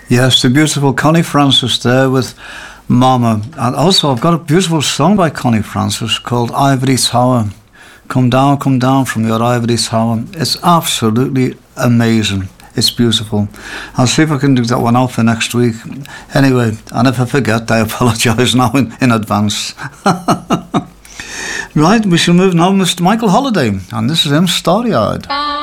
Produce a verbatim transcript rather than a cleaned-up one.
Yes, the beautiful Connie Francis there with Mama. And also I've got a beautiful song by Connie Francis called Ivory Tower. Come down, come down from your ivory tower. It's absolutely amazing. It's beautiful. I'll see if I can do that one out for next week. Anyway, and if I forget, I apologise now in, in advance. Right, we shall move now, Mister Michael Holiday, and this is him, Starry-Eyed.